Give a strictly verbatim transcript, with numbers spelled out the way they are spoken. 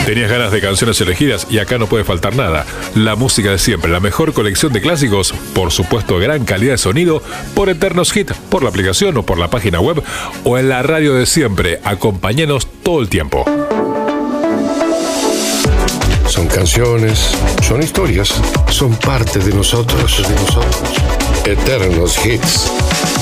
Tenías ganas de canciones elegidas y acá no puede faltar nada. La música de siempre, la mejor colección de clásicos, por supuesto gran calidad de sonido, por Eternos Hit, por la aplicación o por la página web o en la radio de siempre. Acompáñanos todo el tiempo. Son canciones, son historias, son parte de nosotros, de nosotros. Eternos Hits.